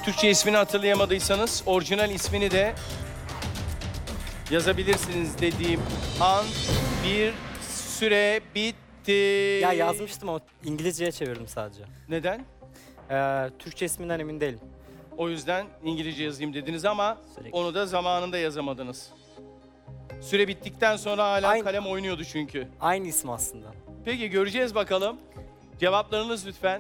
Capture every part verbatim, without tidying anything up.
Türkçe ismini hatırlayamadıysanız orijinal ismini de yazabilirsiniz dediğim an bir süre bitti. Ya yazmıştım ama İngilizceye çevirdim sadece. Neden? Ee, Türkçe isminden emin değilim. O yüzden İngilizce yazayım dediniz ama Sürekli. onu da zamanında yazamadınız. Süre bittikten sonra hala Aynı- kalem oynuyordu çünkü. Aynı isim aslında. Peki göreceğiz bakalım. Cevaplarınız lütfen.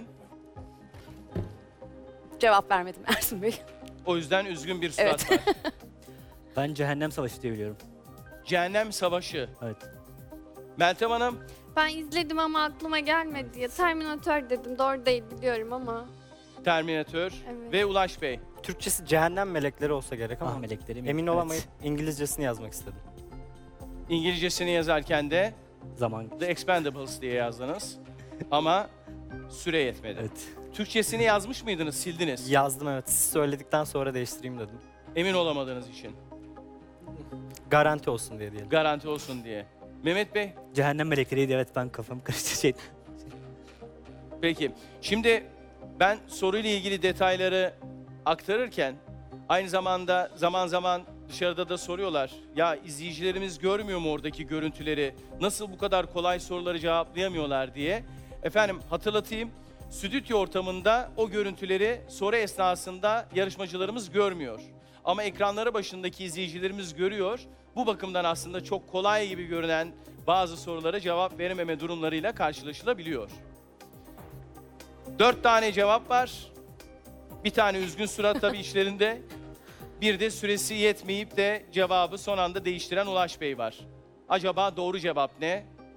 Cevap vermedim Ersin Bey. O yüzden üzgün bir surat Evet. var. Ben Cehennem Savaşı diye biliyorum. Cehennem Savaşı. Evet. Meltem Hanım, Ben izledim ama aklıma gelmedi ya. Terminator dedim. Doğru değil biliyorum ama. Terminator Evet. ve Ulaş Bey. Türkçesi Cehennem Melekleri olsa gerek ama Ah meleklerim. emin Evet. olamayıp İngilizcesini yazmak istedim. İngilizcesini yazarken de Zaman. The Expendables diye yazdınız. Ama süre yetmedi. Evet. Türkçesini yazmış mıydınız, sildiniz? Yazdım evet. Siz söyledikten sonra değiştireyim dedim. Emin olamadığınız için. Garanti olsun diye diyelim. Garanti olsun diye. Mehmet Bey, Cehennem melekleriydi, evet, ben kafam karıştı şey. peki. Şimdi ben soruyla ilgili detayları aktarırken aynı zamanda zaman zaman dışarıda da soruyorlar. Ya izleyicilerimiz görmüyor mu oradaki görüntüleri? Nasıl bu kadar kolay soruları cevaplayamıyorlar diye. Efendim hatırlatayım. Stüdyo ortamında o görüntüleri soru esnasında yarışmacılarımız görmüyor. Ama ekranları başındaki izleyicilerimiz görüyor. Bu bakımdan aslında çok kolay gibi görünen bazı sorulara cevap verememe durumlarıyla karşılaşılabiliyor. Dört tane cevap var. Bir tane üzgün surat tabii işlerinde. Bir de süresi yetmeyip de cevabı son anda değiştiren Ulaş Bey var. Acaba doğru cevap ne?